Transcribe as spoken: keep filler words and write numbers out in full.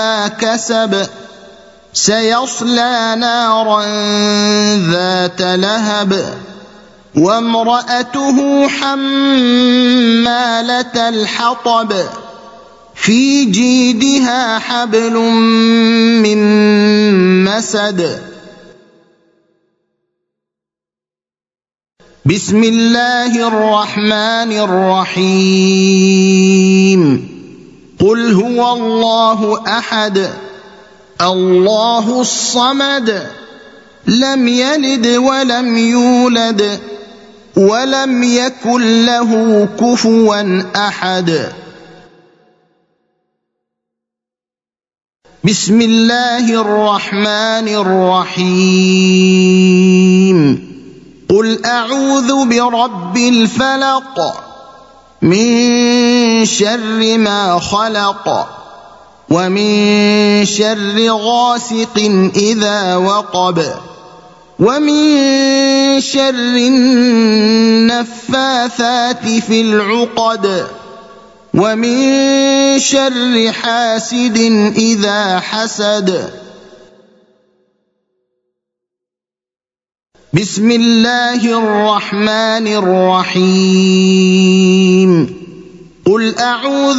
كسب سيصلى نارا ذات لهب وامرأته حمالة الحطب في جيدها حبل من مسد بسم الله الرحمن الرحيم قل هو الله أحد الله الصمد لم يلد ولم يولد ولم يكن له كفوا أحد بسم الله الرحمن الرحيم قل أعوذ برب الفلق من شر ما خلق ومن شر غاسق إذا وقب ومن شر النفاثات في العقد ومن شر حاسد إذا حسد بسم الله الرحمن الرحيم قل أعوذ